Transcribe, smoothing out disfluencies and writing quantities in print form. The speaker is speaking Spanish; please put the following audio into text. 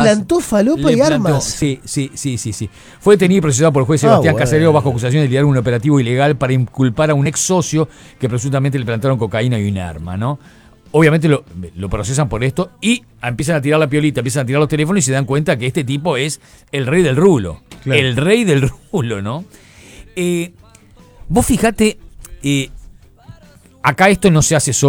plantó falopa y armas. Sí. Fue detenido y procesado por el juez Sebastián Caserio bajo acusación de liderar un operativo ilegal para inculpar a un ex socio que presuntamente le plantaron cocaína y un arma, ¿no? Obviamente lo procesan por esto y empiezan a tirar la piolita, empiezan a tirar los teléfonos y se dan cuenta que este tipo es el rey del rulo. Claro. El rey del rulo, ¿no? Vos fijate, acá esto no se hace solo.